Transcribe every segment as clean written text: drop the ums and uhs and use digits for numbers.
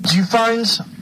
Do you find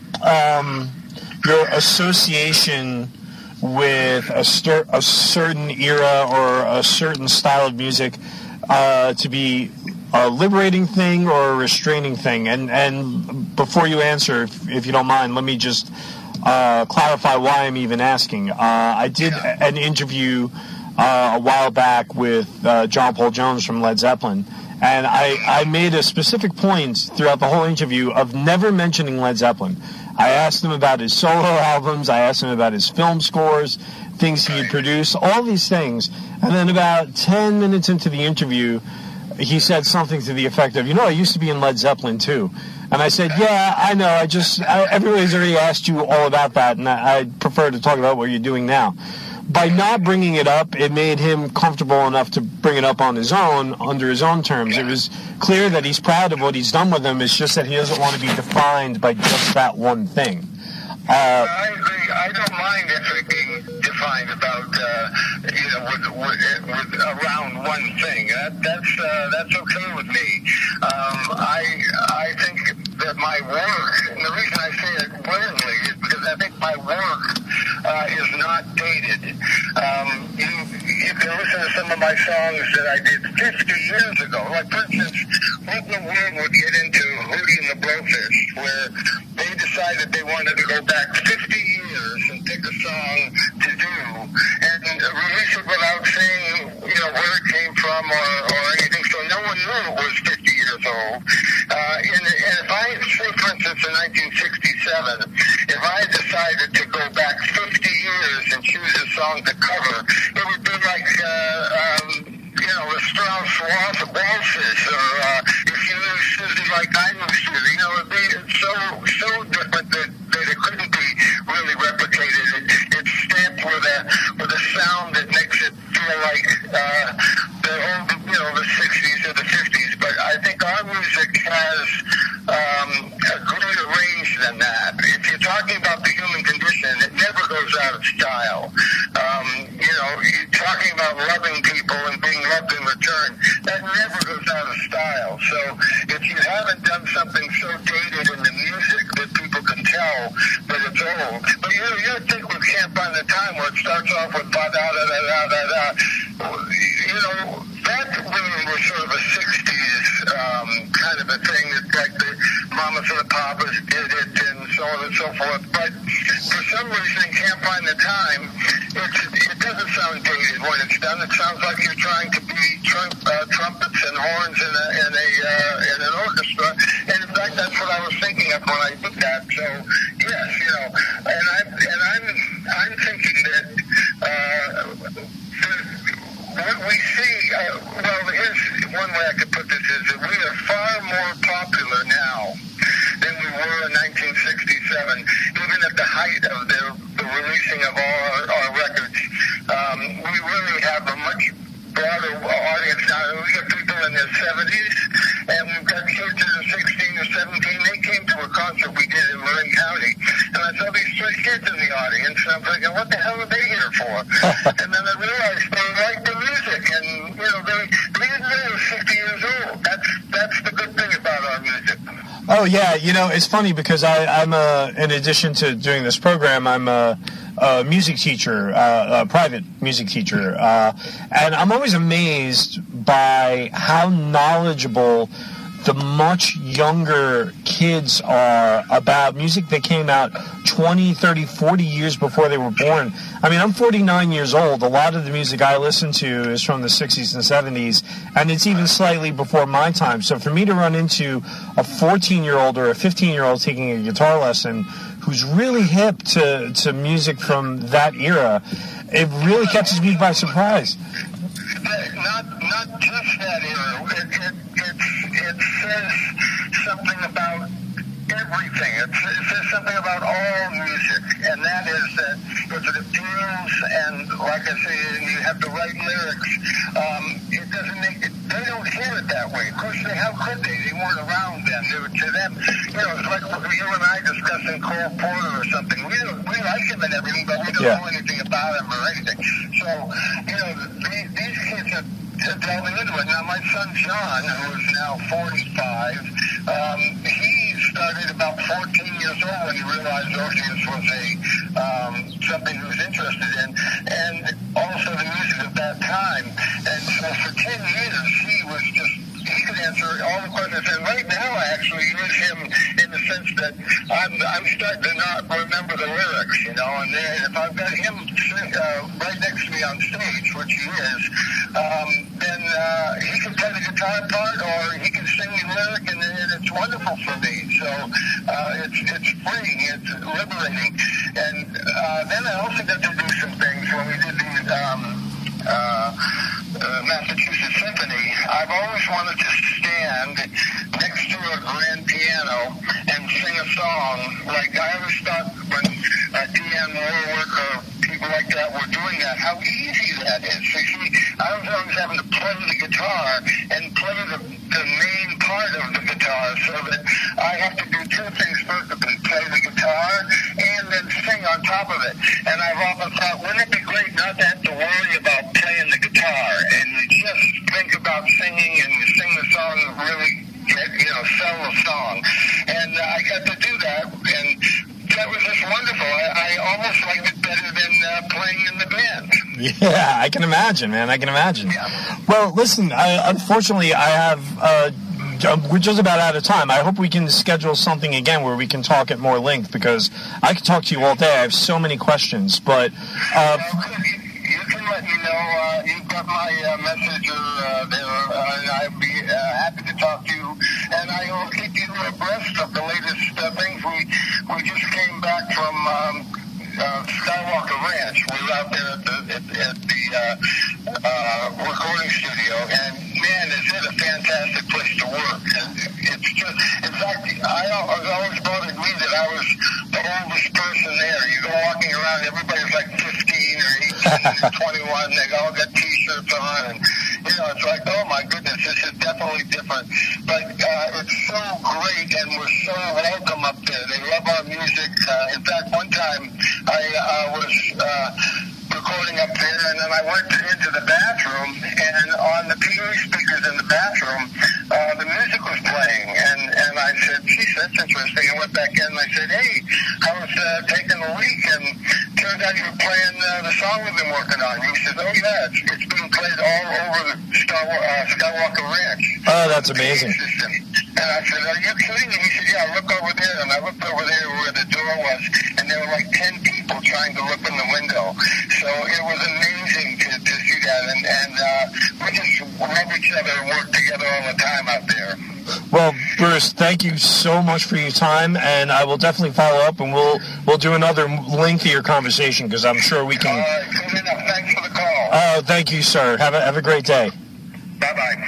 your association with a certain era or a certain style of music to be a liberating thing or a restraining thing? And before you answer, if you don't mind, let me just clarify why I'm even asking. I did an interview a while back with John Paul Jones from Led Zeppelin, and I made a specific point throughout the whole interview of never mentioning Led Zeppelin. I asked him about his solo albums, I asked him about his film scores, things he had produced, all these things. And then about 10 minutes into the interview, he said something to the effect of, I used to be in Led Zeppelin too. And I said, yeah, I know, everybody's already asked you all about that, and I'd prefer to talk about what you're doing now. By not bringing it up, it made him comfortable enough to bring it up on his own, under his own terms. It was clear that he's proud of what he's done with them. It's just that he doesn't want to be defined by just that one thing. I agree. I don't mind if being defined about, with around one thing. That's okay with me. I think that my work, and the reason I say it blatantly is because I think my work is not dated. You can listen to some of my songs that I did 50 years ago. Like, for instance, Milton Wing would get into Hootie and the Blowfish, where they decided they wanted to go back 50 years and pick a song to do and release it without saying, where it came from or anything. So no one knew it was 50 years old. And if I say, for instance, in 1967, if I decided to go back 50 years and choose a song to cover, it would be like, the Strauss Waltzes, or if you knew Susie like I knew Susie, it'd be so different that it couldn't be really replicated. It's stamped with a sound that makes it feel like the old, the 60s or the 50s. But I think our music has a greater range than that. If you're talking about the human condition, it never goes out of style. You're talking about loving people and being loved in return. That never goes out of style. So if you haven't done something so dated in the music that people can tell that it's old, but you think with Can't Find the Time where it starts off with ba-da-da-da-da-da-da, that really was sort of a 60s kind of a thing, that like the Mamas and the Papas did it and so on and so forth. But for some reason, Can't Find the Time, it doesn't sound dated when it's done. It sounds like you're trying to be trumpets and horns in an orchestra. And in fact, that's what I was thinking of when I did that. So yes, I'm thinking that what we see. Here's one way I could put this: is that we are far more popular now than we were in 1967, even at the height of the releasing of all our records. We really have a much broader audience now. We got people in their 70s, and we've got kids that are 16 or 17. They came to a concert we did in Marin County, and I saw these 3 kids in the audience, and I'm thinking, what the hell are they here for? And then I realized they like the music, and they didn't know it was 50 years old. That's the good thing about our music. Oh yeah, it's funny because I'm in addition to doing this program, I'm a music teacher, a private music teacher, and I'm always amazed by how knowledgeable the much younger kids are about music that came out 20, 30, 40 years before they were born. I mean, I'm 49 years old. A lot of the music I listen to is from the 60s and 70s, and it's even slightly before my time. So for me to run into a 14-year-old or a 15-year-old taking a guitar lesson who's really hip to music from that era, it really catches me by surprise. Not just that era. It says something about everything. It says something about all music, and that is that if it appeals, and like I say, and you have the right lyrics, it doesn't make it. They don't hear it that way. Of course, how could they? They weren't around then. To them, it's like you and I discussing Cole Porter or something. We like him and everything, but we don't know anything about him or anything. So, these kids are delving into it. Now, my son John, who is now 45, he's started about 14 years old when he realized Orpheus was something he was interested in, and also the music of that time. And so for 10 years, he could answer all the questions. And right now, I actually use him in the sense that I'm starting to not remember the lyrics, you know. And then if I've got him right next to me on stage, which he is, then he can play the guitar part, or he can sing the lyric, and it's wonderful for me. So it's freeing, it's liberating. And then I also got to do some things when we did the Massachusetts Symphony. I've always wanted to stand next to a grand piano and sing a song. Like I always thought when Dionne Warwick or people like that were doing that, how easy that is. So see, I was always having to play the guitar and play the main part of the guitar, so that I have to do two things first: play the guitar and then sing on top of it. And I've often thought, wouldn't it be great not to have to worry about playing the guitar, and you just think about singing and you sing the song and really sell the song. And I got to do that, and that was just wonderful. I almost liked it better than playing in the band. Yeah, I can imagine, man. I can imagine. Yeah. Well, listen, unfortunately, we're just about out of time. I hope we can schedule something again where we can talk at more length, because I could talk to you all day. I have so many questions, but... you can let me know. You've got my messenger there, and I'd be happy to talk to you. And I will keep you abreast of the latest things. We just came back from Skywalker Ranch. We were out there at the recording studio, and man, is it a fantastic place to work. It's just, in fact, I was always bothered me that I was the oldest person there. You go walking around, everybody's like 15 or 18 or 21, they all got T-shirts on, and it's like, oh my goodness, this is definitely different. But it's so great, and we're so welcome up there. They love our music. In fact, one time I was recording up there, and then I went into the bathroom, and on the PA speakers in the bathroom, the music was playing, and I said, geez, that's interesting. I went back in, and I said, hey, I was taking a leak, and turned out you were playing the song we've been working on. He said, oh yeah, it's being played all over the Skywalker Ranch. Oh, that's amazing. And I said, are you kidding? And he said, yeah, look over there. And I looked over there where the door was, and there were like 10 people trying to look in the window. So it was amazing to see that. And we just love each other and work together all the time out there. Well, Bruce, thank you so much for your time, and I will definitely follow up, and we'll do another lengthier conversation, because I'm sure we can... All right, good enough. Thanks for the call. Oh, thank you, sir. Have a great day. Bye-bye.